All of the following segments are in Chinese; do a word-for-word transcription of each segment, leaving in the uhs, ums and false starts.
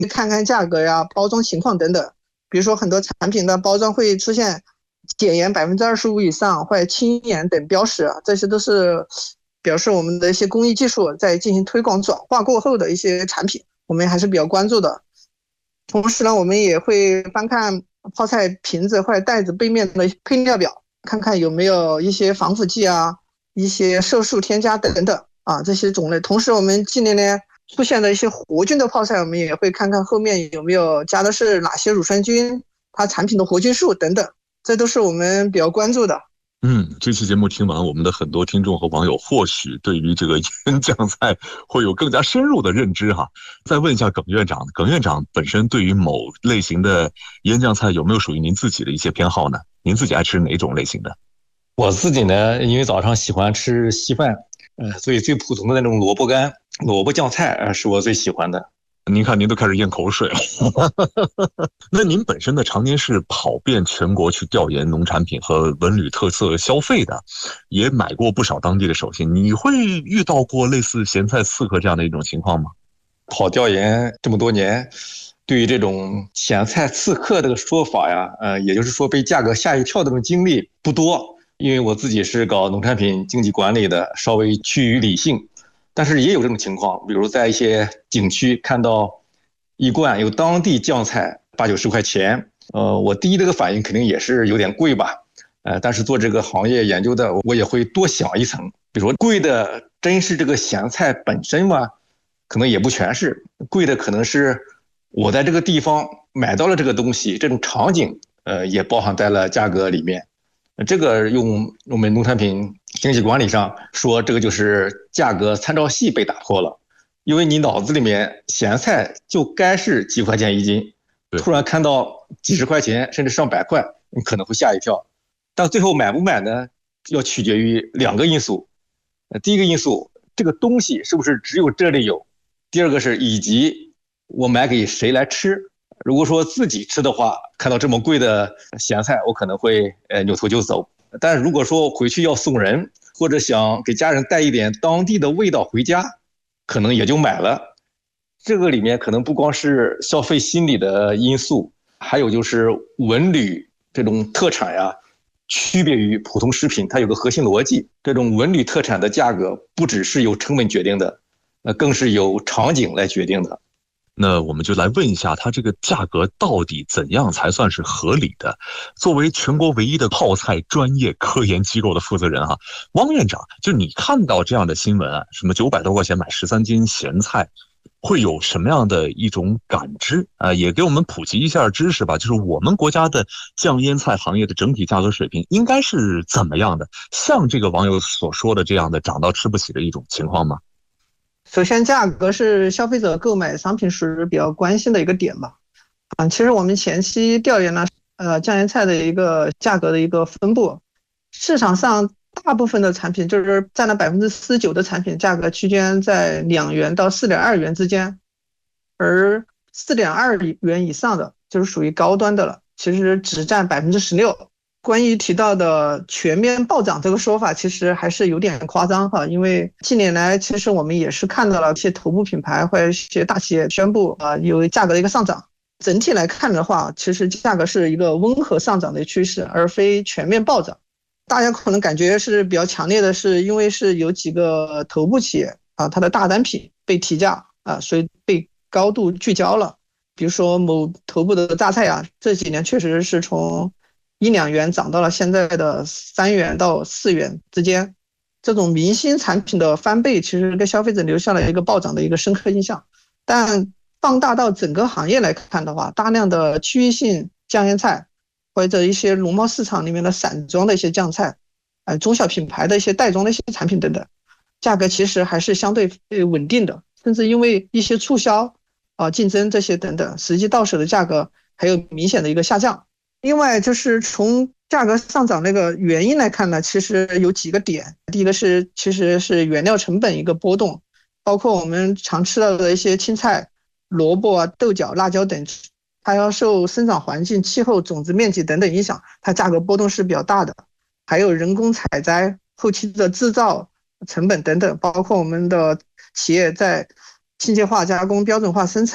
看看价格呀、包装情况等等。比如说很多产品的包装会出现减盐百分之二十五以上或者轻盐等标识，这些都是表示我们的一些工艺技术在进行推广转化过后的一些产品，我们还是比较关注的。同时呢，我们也会翻看泡菜瓶子或者袋子背面的配料表，看看有没有一些防腐剂啊、一些色素添加等等啊这些种类。同时，我们近年来出现的一些活菌的泡菜，我们也会看看后面有没有加的是哪些乳酸菌，它产品的活菌数等等，这都是我们比较关注的。 嗯，这期节目听完，我们的很多听众和网友或许对于这个腌酱菜会有更加深入的认知哈。再问一下耿院长，耿院长本身对于某类型的腌酱菜有没有属于您自己的一些偏好呢？您自己爱吃哪种类型的？ 我自己呢，因为早上喜欢吃稀饭，呃，所以最普通的那种萝卜干、萝卜酱菜，呃，是我最喜欢的。 您看，您都开始咽口水了。那您本身呢，常年是跑遍全国去调研农产品和文旅特色消费的，也买过不少当地的手信。你会遇到过类似咸菜刺客这样的一种情况吗？ 跑调研这么多年，对于这种咸菜刺客这个说法呀，呃，也就是说被价格吓一跳的这种经历不多。因为我自己是搞农产品经济管理的，稍微趋于理性。但是也有这种情况，比如在一些景区看到一罐有当地酱菜八九十块钱，呃，我第一这个反应肯定也是有点贵吧，呃，但是做这个行业研究的，我也会多想一层，比如说贵的真是这个咸菜本身吗？可能也不全是，贵的可能是我在这个地方买到了这个东西，这种场景，呃，也包含在了价格里面。这个用我们农产品经济管理上说，这个就是价格参照系被打破了，因为你脑子里面咸菜就该是几块钱一斤，突然看到几十块钱甚至上百块，你可能会吓一跳。但最后买不买呢，要取决于两个因素。第一个因素，这个东西是不是只有这里有？第二个是以及我买给谁来吃。如果说自己吃的话，看到这么贵的咸菜，我可能会呃扭头就走。但如果说回去要送人，或者想给家人带一点当地的味道回家，可能也就买了。这个里面可能不光是消费心理的因素，还有就是文旅这种特产呀，区别于普通食品，它有个核心逻辑。这种文旅特产的价格不只是由成本决定的，那更是由场景来决定的。 那我们就来问一下，它这个价格到底怎样才算是合理的？作为全国唯一的泡菜专业科研机构的负责人哈，汪院长，就你看到这样的新闻啊，什么九百多块钱买十三斤咸菜，会有什么样的一种感知啊？也给我们普及一下知识吧。就是我们国家的酱腌菜行业的整体价格水平应该是怎么样的？像这个网友所说的这样的涨到吃不起的一种情况吗？ 首先，价格是消费者购买商品时比较关心的一个点吧。啊，其实我们前期调研了，呃，酱腌菜的一个价格的一个分布，市场上大部分的产品就是占了百分之四十九的产品价格区间在两元到四点二元之间，而四点二元以上的就是属于高端的了，其实只占百分之十六。关于提到的全面暴涨这个说法，其实还是有点夸张哈，因为近年来其实我们也是看到了一些头部品牌或者一些大企业宣布啊有价格的一个上涨。整体来看的话，其实价格是一个温和上涨的趋势，而非全面暴涨。大家可能感觉是比较强烈的是，因为是有几个头部企业啊，它的大单品被提价啊，所以被高度聚焦了。比如说某头部的榨菜啊，这几年确实是从一两元涨到了现在的三元到四元之间，这种明星产品的翻倍，其实给消费者留下了一个暴涨的一个深刻印象。但放大到整个行业来看的话，大量的区域性酱腌菜或者一些农贸市场里面的散装的一些酱菜，呃，中小品牌的一些袋装的一些产品等等，价格其实还是相对稳定的，甚至因为一些促销啊、竞争这些等等，实际到手的价格还有明显的一个下降。另外就是从价格上涨那个原因来看呢，其实有几个点。第一个是其实是原料成本一个波动，包括我们常吃到的一些青菜、萝卜啊、豆角、辣椒等，它要受生长环境、气候、种子面积等等影响，它价格波动是比较大的。还有人工采摘、后期的制造成本等等，包括我们的企业在机械化加工、标准化生产、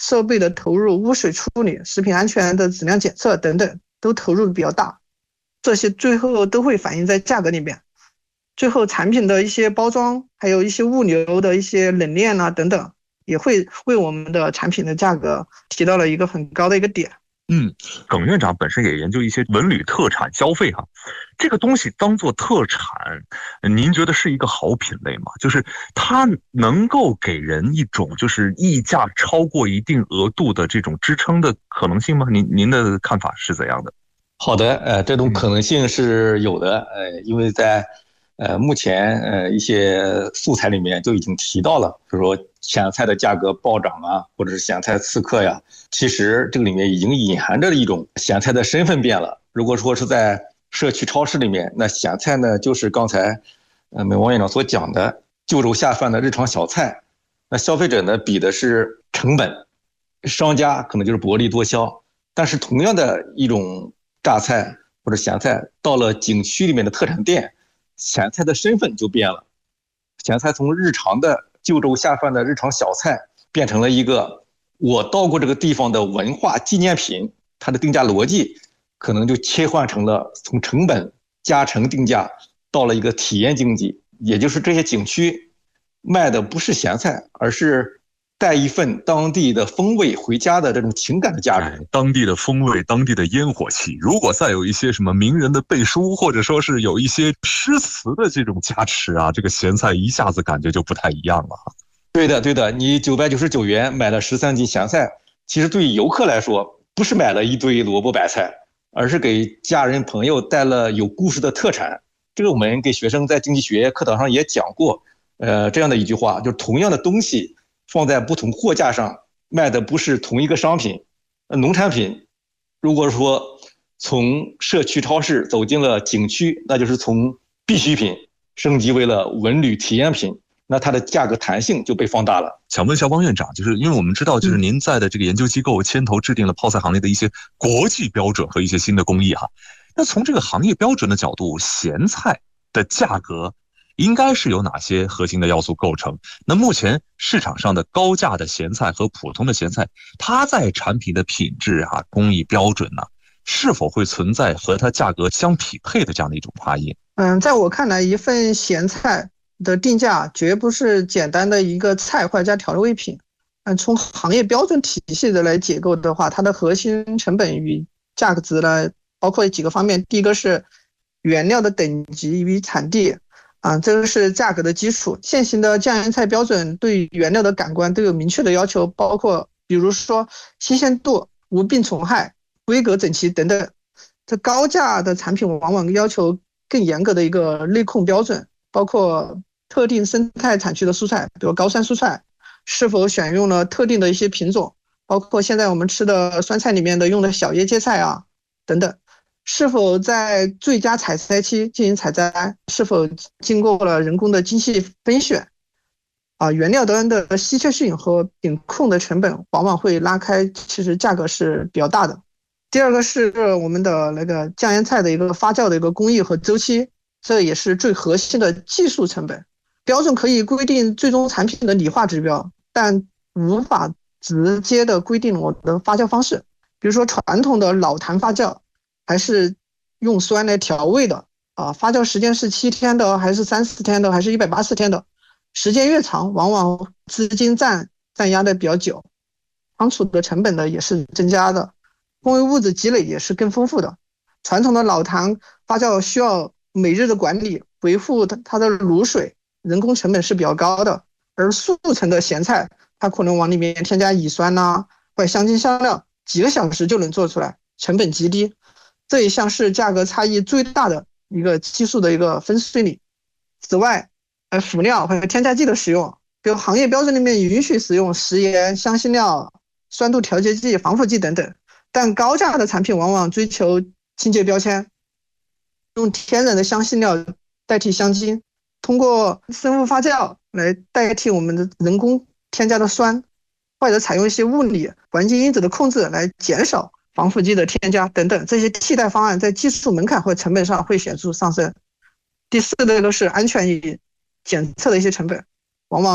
设备的投入、污水处理、食品安全的质量检测等等，都投入比较大，这些最后都会反映在价格里面。最后产品的一些包装，还有一些物流的一些冷链啊等等，也会为我们的产品的价格提到了一个很高的一个点。 嗯，耿院长本身也研究一些文旅特产消费哈，这个东西当做特产，您觉得是一个好品类吗？就是它能够给人一种就是溢价超过一定额度的这种支撑的可能性吗？您您的看法是怎样的？ 好的，呃，这种可能性是有的，呃，因为在呃目前呃一些素材里面就已经提到了，比如说咸菜的价格暴涨啊，或者是咸菜刺客呀，其实这个里面已经隐含着一种咸菜的身份变了。如果说是在社区超市里面，那咸菜呢就是刚才呃我们王院长所讲的就肉下饭的日常小菜，那消费者呢比的是成本，商家可能就是薄利多销，但是同样的一种榨菜或者咸菜到了景区里面的特产店，咸菜的身份就变了，咸菜从日常的就粥下饭的日常小菜变成了一个我到过这个地方的文化纪念品，它的定价逻辑可能就切换成了从成本加成定价到了一个体验经济，也就是这些景区卖的不是咸菜，而是带一份当地的风味回家的这种情感的价值、 哎，当地的风味，当地的烟火气，如果再有一些什么名人的背书，或者说是有一些诗词的这种加持啊，这个咸菜一下子感觉就不太一样了。 对的对的，你九百九十九元买了十三斤咸菜，其实对于游客来说不是买了一堆萝卜白菜，而是给家人朋友带了有故事的特产。这个我们给学生在经济学课堂上也讲过，呃，这样的一句话，就是同样的东西放在不同货架上卖的不是同一个商品。农产品如果说从社区超市走进了景区，那就是从必需品升级为了文旅体验品，那它的价格弹性就被放大了。 想问一下汪院长，就是因为我们知道，就是您在的这个研究机构牵头制定了泡菜行业的一些国际标准和一些新的工艺哈。那从这个行业标准的角度，咸菜的价格应该是有哪些核心的要素构成？那目前市场上的高价的咸菜和普通的咸菜，它在产品的品质啊、工艺标准呢、啊，是否会存在和它价格相匹配的这样的一种差异？ 嗯，在我看来，一份咸菜的定价绝不是简单的一个菜或者加调味品。嗯，从行业标准体系的来解构的话，它的核心成本与价格值呢，包括几个方面。第一个是原料的等级与产地，啊，这个是价格的基础。现行的酱盐菜标准对原料的感官都有明确的要求，包括比如说新鲜度、无病虫害、规格整齐等等。这高价的产品往往要求更严格的一个内控标准，包括特定生态产区的蔬菜，比如高山蔬菜，是否选用了特定的一些品种，包括现在我们吃的酸菜里面的用的小叶芥菜啊等等，是否在最佳采摘期进行采摘，是否经过了人工的精细分选啊，原料端的稀缺性和品控的成本往往会拉开，其实价格是比较大的。第二个是我们的那个酱盐菜的一个发酵的一个工艺和周期，这也是最核心的技术成本。标准可以规定最终产品的理化指标，但无法直接的规定我的发酵方式。比如说传统的老坛发酵，还是用酸来调味的啊，发酵时间是七天的，还是三四天的，还是一百八十天的？时间越长，往往资金占占压的比较久，仓储的成本呢也是增加的。工业物质积累也是更丰富的。传统的老坛发酵需要每日的管理维护它的卤水，人工成本是比较高的。而速成的咸菜，它可能往里面添加乙酸呐、啊，或者香精香料，几个小时就能做出来，成本极低。这一项是价格差异最大的一个技术的一个分水岭。此外，呃，辅料和添加剂的使用，比如行业标准里面允许使用食盐、香辛料、酸度调节剂、防腐剂等等。但高价的产品往往追求清洁标签，用天然的香辛料代替香精，通过生物发酵来代替我们的人工添加的酸，或者采用一些物理环境因子的控制来减少防腐剂的添加等等，这些替代方案在技术门槛或成本上会显著上升。第四类都是安全与检测的一些成本，往往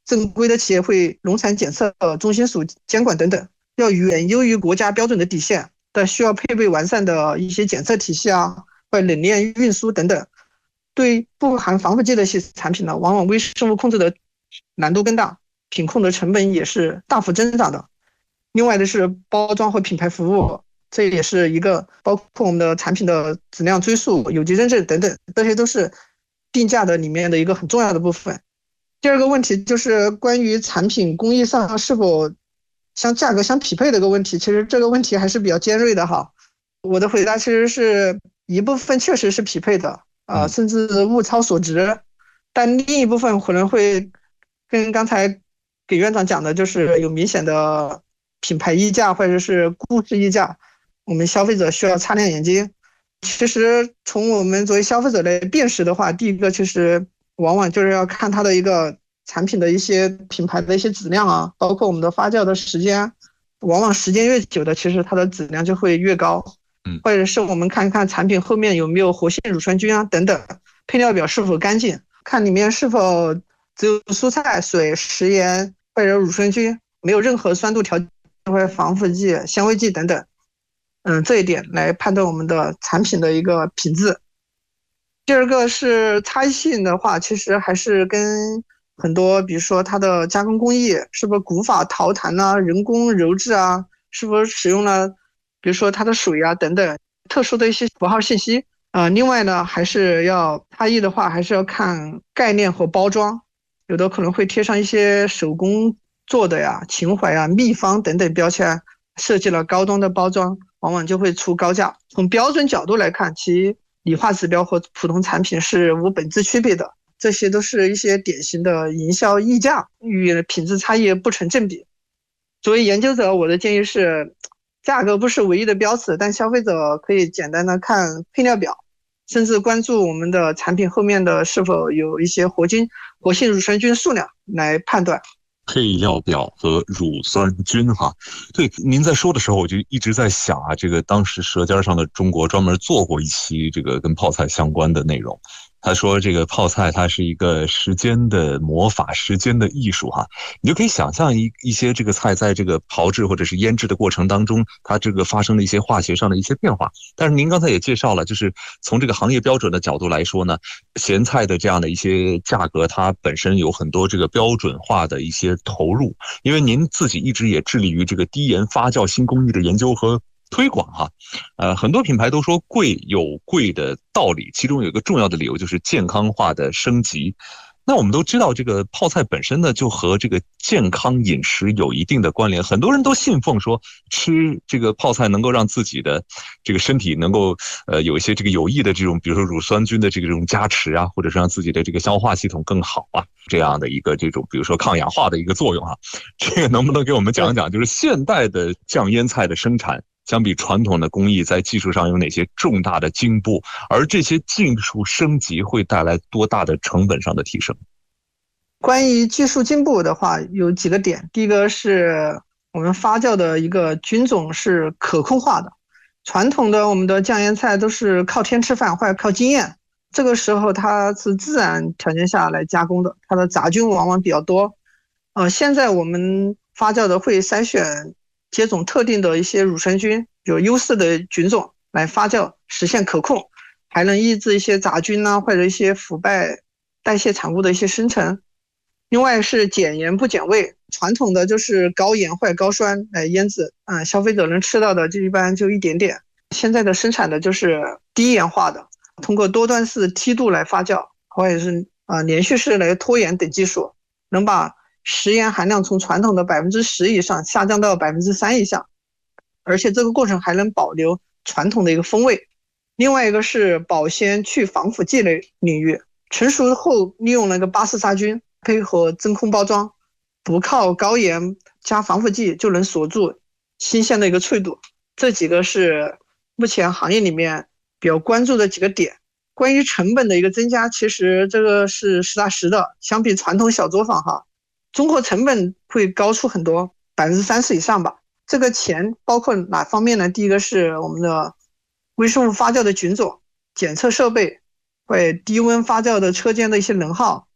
正规的企业会农产检测中心署监管等等，要远优于国家标准的底线，但需要配备完善的一些检测体系啊，或者冷链运输等等。对不含防腐剂的一些产品呢，往往微生物控制的难度更大，品控的成本也是大幅增长的。另外的是包装和品牌服务，这也是一个包括我们的产品的质量追溯、有机认证等等，这些都是定价的里面的一个很重要的部分。第二个问题就是关于产品工艺上是否相价格相匹配的一个问题，其实这个问题还是比较尖锐的哈。我的回答其实是一部分确实是匹配的，呃，甚至物超所值，但另一部分可能会跟刚才给院长讲的，就是有明显的品牌溢价或者是故事溢价，我们消费者需要擦亮眼睛。其实从我们作为消费者来辨识的话，第一个其实往往就是要看它的一个产品的一些品牌的一些质量啊，包括我们的发酵的时间，往往时间越久的，其实它的质量就会越高。 嗯， 或者是我们看看产品后面有没有活性乳酸菌啊等等，配料表是否干净，看里面是否只有蔬菜、水、食盐或者乳酸菌，没有任何酸度调节或者防腐剂、香味剂等等。嗯，这一点来判断我们的产品的一个品质。第二个是差异性的话，其实还是跟很多，比如说它的加工工艺是不是古法陶坛啊、人工揉制啊，是否使用了比如说它的水啊等等特殊的一些符号信息啊、呃。另外呢，还是要差异的话，还是要看概念和包装，有的可能会贴上一些手工做的呀、情怀啊、秘方等等标签，设计了高端的包装，往往就会出高价。从标准角度来看，其理化指标和普通产品是无本质区别的，这些都是一些典型的营销溢价，与品质差异不成正比。作为研究者，我的建议是，价格不是唯一的标尺，但消费者可以简单的看配料表，甚至关注我们的产品后面的是否有一些活菌、活性乳酸菌数量来判断。 配料表和乳酸菌哈，对，您在说的时候，我就一直在想啊，这个当时《舌尖上的中国》专门做过一期这个跟泡菜相关的内容。他说这个泡菜它是一个时间的魔法，时间的艺术哈，你就可以想象一一些这个菜在这个炮制或者是腌制的过程当中，它这个发生了一些化学上的一些变化。但是您刚才也介绍了，就是从这个行业标准的角度来说呢，咸菜的这样的一些价格，它本身有很多这个标准化的一些投入，因为您自己一直也致力于这个低盐发酵新工艺的研究和推广哈，呃，很多品牌都说贵有贵的道理，其中有一个重要的理由就是健康化的升级。那我们都知道，这个泡菜本身呢，就和这个健康饮食有一定的关联。很多人都信奉说，吃这个泡菜能够让自己的这个身体能够呃有一些这个有益的这种，比如说乳酸菌的这种加持啊，或者是让自己的这个消化系统更好啊，这样的一个这种比如说抗氧化的一个作用啊。这个能不能给我们讲讲，就是现代的酱腌菜的生产？相比传统的工艺，在技术上有哪些重大的进步？而这些技术升级会带来多大的成本上的提升？ 关于技术进步的话，有几个点。第一个是我们发酵的一个菌种是可控化的，传统的我们的酱腌菜都是靠天吃饭或者靠经验，这个时候它是自然条件下来加工的，它的杂菌往往比较多。呃，现在我们发酵的会筛选接种特定的一些乳酸菌，有优势的菌种来发酵，实现可控，还能抑制一些杂菌啊或者一些腐败代谢产物的一些生成。另外是减盐不减味，传统的就是高盐或者高酸来腌制，啊、嗯，消费者能吃到的就一般就一点点。现在的生产的就是低盐化的，通过多段式梯度来发酵，或者是啊、呃、连续式来脱盐等技术，能把食盐含量从传统的百分之十以上下降到百分之三以下，而且这个过程还能保留传统的一个风味。另外一个是保鲜去防腐剂类领域，成熟后利用那个巴氏杀菌，配合真空包装，不靠高盐加防腐剂就能锁住新鲜的一个脆度。这几个是目前行业里面比较关注的几个点。关于成本的一个增加，其实这个是实打实的，相比传统小作坊哈，综合成本会高出很多，百分之三十以上吧。这个钱包括哪方面呢？第一个是我们的微生物发酵的菌种、检测设备，会低温发酵的车间的一些能耗，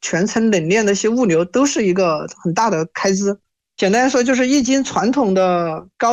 全程冷链的一些物流都是一个很大的开支。简单来说，就是一斤传统的高